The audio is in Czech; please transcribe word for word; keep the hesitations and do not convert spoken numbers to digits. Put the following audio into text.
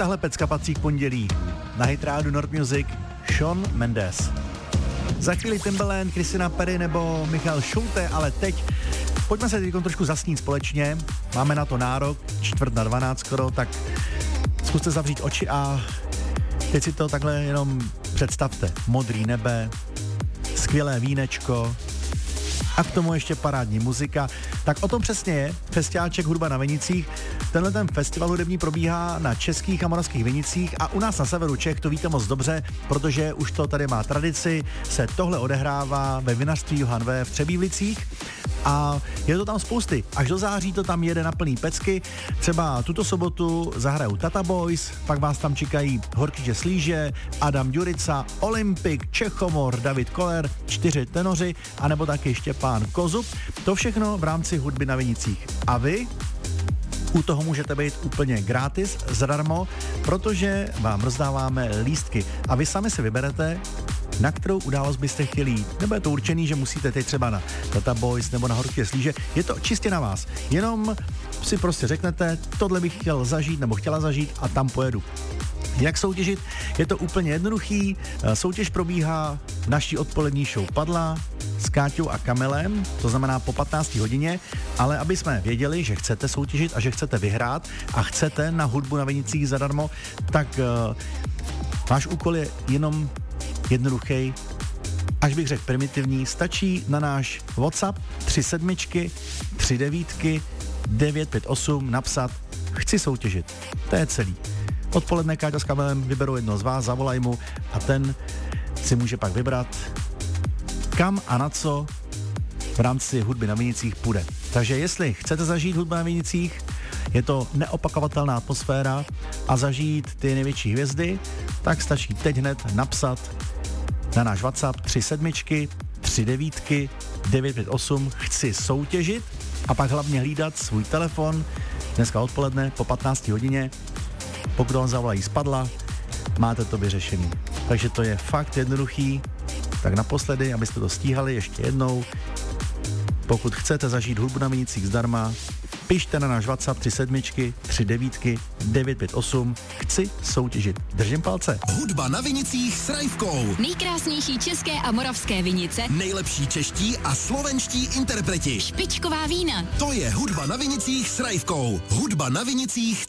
tahle pecka patří k pondělí. Na hitrádu Nord Music Shawn Mendes. Za chvíli Timbaland, Christina Perry nebo Michal Schulte, ale teď pojďme se teď trošku zasnít společně. Máme na to nárok, čtvrt na dvanáct skoro, tak zkuste zavřít oči a teď si to takhle jenom představte. Modrý nebe, skvělé vínečko a k tomu ještě parádní muzika. Tak o tom přesně je festiáček Hudba na Vinicích. Tenhle ten festival hudební probíhá na českých a moravských Vinicích a u nás na severu Čech to víte moc dobře, protože už to tady má tradici, se tohle odehrává ve vinařství Johan V. v Třebíšlicích a je to tam spousty. Až do září to tam jede na plný pecky. Třeba tuto sobotu zahrajou Tata Boys, pak vás tam čekají Horkyže Slíže, Adam Ďurica, Olympik, Čechomor, David Koller, čtyři tenoři, anebo taky Štěpán Kozub. To všechno v rámci Hudby na Vinicích. A vy u toho můžete být úplně gratis, zadarmo, protože vám rozdáváme lístky. A vy sami si vyberete, na kterou událost byste chtěli jít. Nebo je to určený, že musíte teď třeba na Tata Boys nebo na Horkyže Slíže. Je to čistě na vás. Jenom si prostě řeknete, tohle bych chtěl zažít nebo chtěla zažít a tam pojedu. Jak soutěžit? Je to úplně jednoduchý. Soutěž probíhá v naší odpolední show Padla s Káťou a Kamilem, to znamená po patnácté hodině, ale aby jsme věděli, že chcete soutěžit a že chcete vyhrát a chcete na Hudbu na Vinicích zadarmo, tak uh, váš úkol je jenom jednoduchý, až bych řekl primitivní, stačí na náš WhatsApp tři sedmičky, tři devítky, devět pět osm napsat chci soutěžit. To je celý. Odpoledne Káťa s Kamilem vyberou jednoho z vás, zavolaj mu a ten si může pak vybrat, kam a na co v rámci Hudby na Vinicích půjde. Takže jestli chcete zažít Hudbu na Vinicích, je to neopakovatelná atmosféra a zažít ty největší hvězdy, tak stačí teď hned napsat na náš WhatsApp tři sedmičky, tři devítky, devět pět osm chci soutěžit a pak hlavně hlídat svůj telefon dneska odpoledne po patnácté hodině. Pokud vám zavolají spadla, máte to vyřešený. Takže to je fakt jednoduchý. Tak naposledy, abyste to stíhali ještě jednou, pokud chcete zažít Hudbu na Vinicích zdarma, pište na náš WhatsApp tři sedmičky, tři devítky, devět pět osm chci soutěžit. Držím palce. Hudba na Vinicích s Rajvkou. Nejkrásnější české a moravské vinice. Nejlepší čeští a slovenští interpreti. Špičková vína. To je Hudba na Vinicích s Rajvkou. Hudba na Vinicích